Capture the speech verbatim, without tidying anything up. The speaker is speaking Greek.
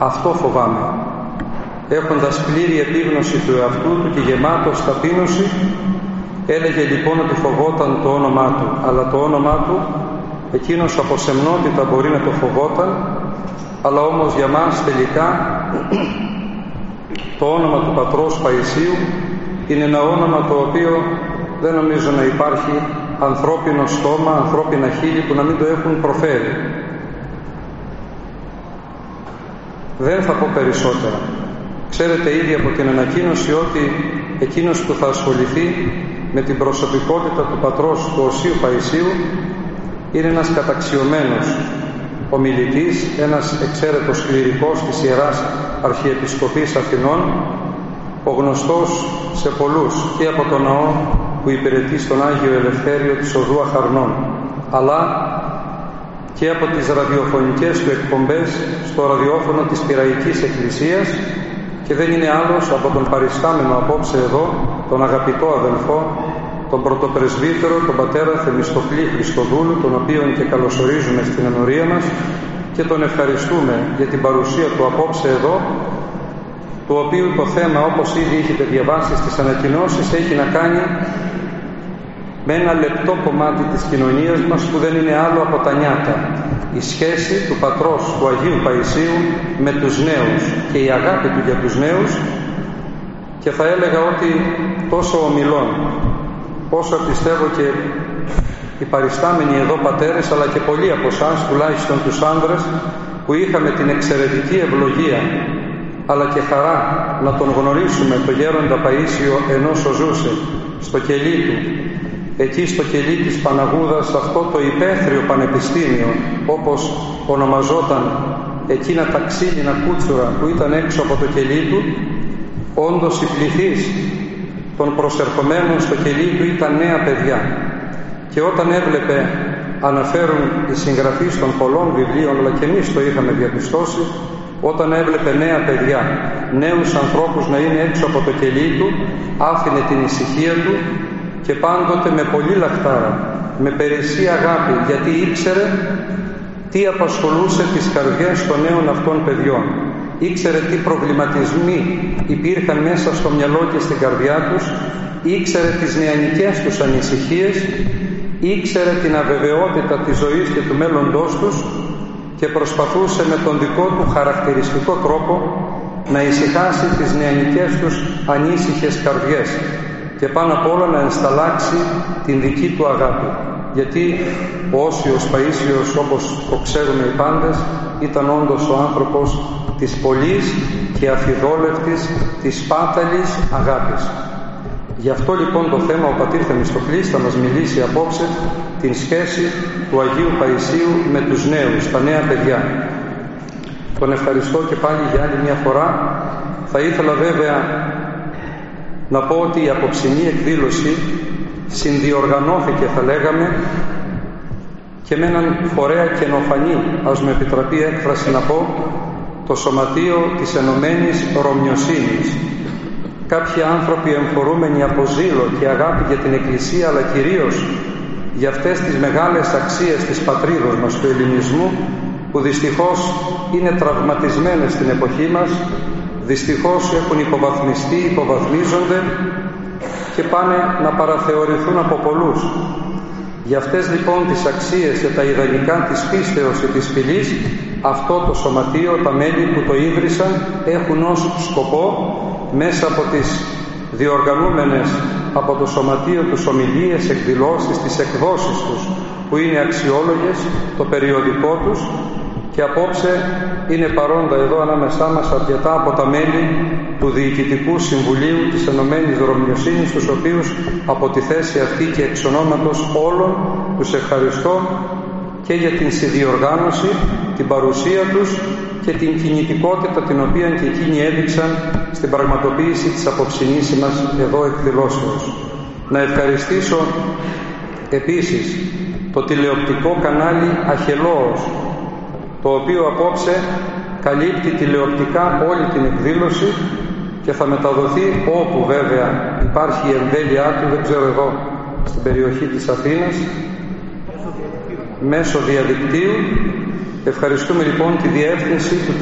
Αυτό φοβάμαι. Έχοντας πλήρη επίγνωση του εαυτού του και γεμάτος ταπείνωση, έλεγε λοιπόν ότι φοβόταν το όνομά του, αλλά το όνομά του, εκείνος από σεμνότητα μπορεί να το φοβόταν, αλλά όμως για μας τελικά το όνομα του πατρός Παϊσίου είναι ένα όνομα το οποίο δεν νομίζω να υπάρχει ανθρώπινο στόμα, ανθρώπινα χείλη που να μην το έχουν προφέρει. Δεν θα πω περισσότερα. Ξέρετε ήδη από την ανακοίνωση ότι εκείνος που θα ασχοληθεί με την προσωπικότητα του πατρός του Οσίου Παϊσίου είναι ένας καταξιωμένος ομιλητής, ένας εξαίρετος κληρικός της Ιεράς Αρχιεπισκοπής Αθηνών, ο γνωστός σε πολλούς και από τον ναό που υπηρετεί στον Άγιο Ελευθέριο της Οδού Αχαρνών, αλλά και από τις ραδιοφωνικές του εκπομπές στο ραδιόφωνο της Πειραϊκής Εκκλησίας, και δεν είναι άλλος από τον παριστάμενο απόψε εδώ, τον αγαπητό αδελφό, τον πρωτοπρεσβύτερο, τον πατέρα Θεμιστοκλή Χριστοδούλου, τον οποίον και καλωσορίζουμε στην ενορία μας και τον ευχαριστούμε για την παρουσία του απόψε εδώ, του οποίου το θέμα, όπως ήδη έχετε διαβάσει στις ανακοινώσεις, έχει να κάνει με ένα λεπτό κομμάτι της κοινωνίας μας που δεν είναι άλλο από τα νιάτα. Η σχέση του πατρός του Αγίου Παϊσίου με τους νέους και η αγάπη του για τους νέους, και θα έλεγα ότι τόσο ομιλών, όσο πιστεύω και οι παριστάμενοι εδώ πατέρες, αλλά και πολλοί από εσάς, τουλάχιστον τους άνδρες, που είχαμε την εξαιρετική ευλογία αλλά και χαρά να τον γνωρίσουμε το γέροντα Παΐσιο ενώ ζούσε στο κελί του, εκεί στο κελί της Παναγούδας, αυτό το υπαίθριο πανεπιστήμιο, όπως ονομαζόταν εκείνα τα ξύλινα κούτσουρα που ήταν έξω από το κελί του, όντως η πληθύς των προσερχομένων στο κελί του ήταν νέα παιδιά. Και όταν έβλεπε, αναφέρουν οι συγγραφείς των πολλών βιβλίων, αλλά και εμείς το είχαμε διαπιστώσει, όταν έβλεπε νέα παιδιά, νέους ανθρώπους να είναι έξω από το κελί του, άφηνε την ησυχία του και πάντοτε με πολύ λαχτάρα, με περισσή αγάπη, γιατί ήξερε τι απασχολούσε τις καρδιές των νέων αυτών παιδιών. Ήξερε τι προβληματισμοί υπήρχαν μέσα στο μυαλό και στην καρδιά τους, ήξερε τις νεανικές τους ανησυχίες, ήξερε την αβεβαιότητα της ζωής και του μέλλοντός τους και προσπαθούσε με τον δικό του χαρακτηριστικό τρόπο να ησυχάσει τις νεανικές τους ανήσυχες καρδιές και πάνω απ' όλα να ενσταλλάξει την δική του αγάπη. Γιατί ο Όσιος Παΐσιος, όπως το ξέρουμε οι πάντες, ήταν όντως ο άνθρωπος της πολλής και αφιδόλευτης, της πάταλης αγάπης. Γι' αυτό λοιπόν το θέμα ο πατήρ Θεμιστοκλής θα μας μιλήσει απόψε την σχέση του Αγίου Παϊσίου με τους νέους, τα νέα παιδιά. Τον ευχαριστώ και πάλι για άλλη μια φορά. Θα ήθελα βέβαια να πω ότι η απόψινή εκδήλωση συνδιοργανώθηκε, θα λέγαμε, και με έναν φορέα καινοφανή, ας με επιτραπεί έκφραση να πω, το Σωματείο της Ενωμένης Ρωμιοσύνης. Κάποιοι άνθρωποι εμφορούμενοι από ζήλο και αγάπη για την Εκκλησία, αλλά κυρίως για αυτές τις μεγάλες αξίες της πατρίδος μας, του ελληνισμού, που δυστυχώς είναι τραυματισμένες στην εποχή μας, δυστυχώς έχουν υποβαθμιστεί, υποβαθμίζονται και πάνε να παραθεωρηθούν από πολλούς. Για αυτές λοιπόν τις αξίες και τα ιδανικά της πίστεως και της φυλής, αυτό το σωματείο, τα μέλη που το ίδρυσαν, έχουν ως σκοπό μέσα από τις διοργανούμενες από το σωματείο τους ομιλίες, εκδηλώσεις, τις εκδόσεις τους που είναι αξιόλογες, το περιοδικό τους, και απόψε είναι παρόντα εδώ ανάμεσά μας αρκετά από τα μέλη του Διοικητικού Συμβουλίου της Ενωμένης Ρωμιοσύνης, τους οποίους από τη θέση αυτή και εξ ονόματος όλων τους ευχαριστώ και για την συνδιοργάνωση, την παρουσία τους και την κινητικότητα την οποία και εκείνοι έδειξαν στην πραγματοποίηση της απόψινής μας εδώ εκδηλώσεως. Να ευχαριστήσω επίσης το τηλεοπτικό κανάλι Αχελώος, το οποίο απόψε καλύπτει τηλεοπτικά όλη την εκδήλωση και θα μεταδοθεί όπου βέβαια υπάρχει η εμβέλειά του, δεν ξέρω εδώ στην περιοχή της Αθήνας, μέσω διαδικτύου. Ευχαριστούμε λοιπόν τη διεύθυνση του